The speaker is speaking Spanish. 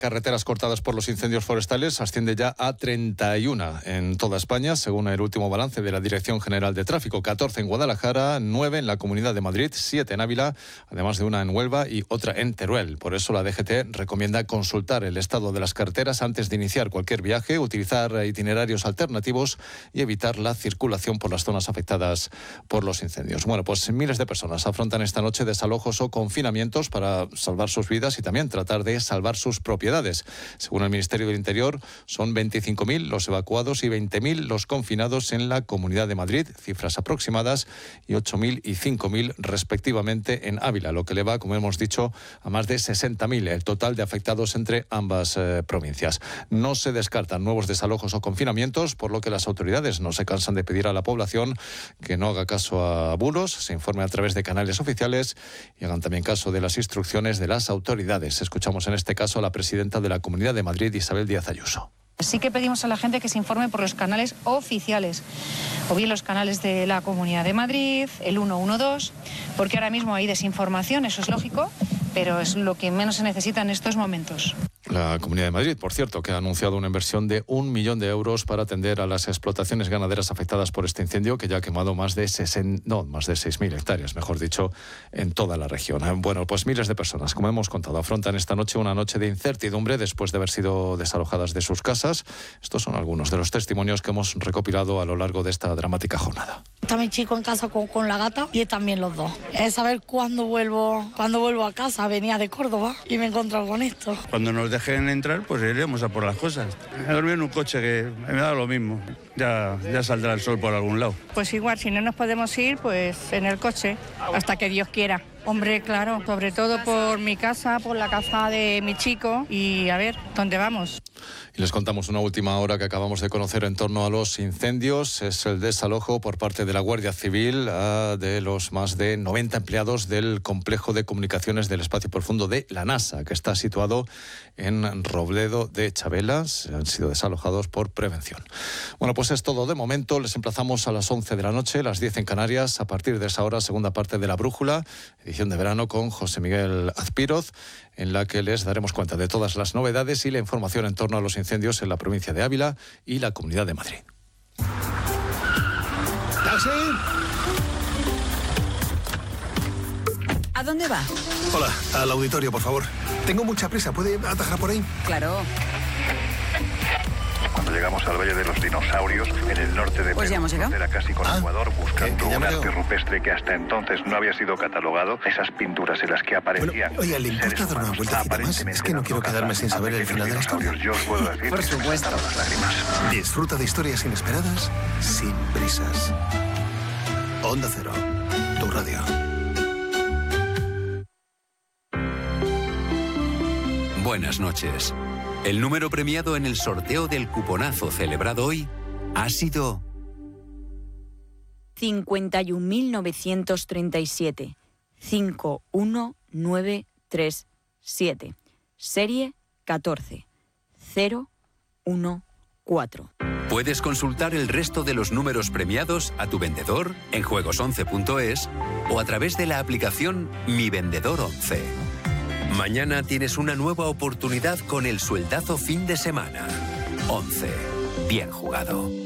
Carreteras cortadas por los incendios forestales asciende ya a 31 en toda España, según el último balance de la Dirección General de Tráfico. 14 en Guadalajara, 9 en la Comunidad de Madrid, 7 en Ávila, además de una en Huelva y otra en Teruel. Por eso la DGT recomienda consultar el estado de las carreteras antes de iniciar cualquier viaje, utilizar itinerarios alternativos y evitar la circulación por las zonas afectadas por los incendios. Bueno, pues miles de personas afrontan esta noche desalojos o confinamientos para salvar sus vidas y también tratar de salvar sus propiedades. Según el Ministerio del Interior, son 25.000 los evacuados y 20.000 los confinados en la Comunidad de Madrid, cifras aproximadas, y 8.000 y 5.000 respectivamente en Ávila, lo que eleva, como hemos dicho, a más de 60.000 el total de afectados entre ambas provincias. No se descartan nuevos desalojos o confinamientos, por lo que las autoridades no se cansan de pedir a la población que no haga caso a bulos, se informe a través de canales oficiales y hagan también caso de las instrucciones de las autoridades. Escuchamos en este caso a la presidenta de la Comunidad de Madrid, Isabel Díaz Ayuso. Sí que pedimos a la gente que se informe por los canales oficiales, o bien los canales de la Comunidad de Madrid, el 112, porque ahora mismo hay desinformación, eso es lógico, pero es lo que menos se necesita en estos momentos. La Comunidad de Madrid, por cierto, que ha anunciado una inversión de 1 millón de euros para atender a las explotaciones ganaderas afectadas por este incendio, que ya ha quemado más de 6.000 hectáreas, mejor dicho, en toda la región. Bueno, pues miles de personas, como hemos contado, afrontan esta noche una noche de incertidumbre después de haber sido desalojadas de sus casas. Estos son algunos de los testimonios que hemos recopilado a lo largo de esta dramática jornada. Está mi chico en casa con la gata y también los dos. Es saber cuándo vuelvo a casa. Venía de Córdoba y me he encontrado con esto. Cuando nos dejen entrar, pues iremos a por las cosas. He dormido en un coche que me da lo mismo. Ya saldrá el sol por algún lado. Pues igual, si no nos podemos ir, pues en el coche, hasta que Dios quiera. Hombre, claro, sobre todo por mi casa, por la casa de mi chico y a ver, ¿dónde vamos? Y les contamos una última hora que acabamos de conocer en torno a los incendios. Es el desalojo por parte de la Guardia Civil de los más de 90 empleados del complejo de comunicaciones del espacio profundo de la NASA, que está situado en Robledo de Chabelas. Han sido desalojados por prevención. Bueno, pues es todo de momento. Les emplazamos a las 11 de la noche, las 10 en Canarias. A partir de esa hora, segunda parte de La Brújula, edición de verano con José Miguel Azpiroz, en la que les daremos cuenta de todas las novedades y la información en torno a los incendios en la provincia de Ávila y la Comunidad de Madrid. ¡Taxi! ¿A dónde va? Hola, al auditorio, por favor. Tengo mucha prisa, ¿puede atajar por ahí? Claro. Cuando llegamos al Valle de los Dinosaurios, en el norte de Pues ya hemos llegado. Era casi con Ecuador, buscando un arte llegado. rupestre que hasta entonces no había sido catalogado. Esas pinturas en las que aparecían... Bueno, oye, ¿le importa dar una vueltecita más? Es que no quiero quedarme sin saber el final de la historia. Yo os puedo decir... Por supuesto. Las lágrimas. Disfruta de historias inesperadas, sin prisas. Onda Cero, tu radio. Buenas noches. El número premiado en el sorteo del cuponazo celebrado hoy ha sido 51.937. 51937. Serie 14014. Puedes consultar el resto de los números premiados a tu vendedor en juegos11.es o a través de la aplicación Mi Vendedor 11. Mañana tienes una nueva oportunidad con el sueldazo fin de semana. 11. Bien jugado.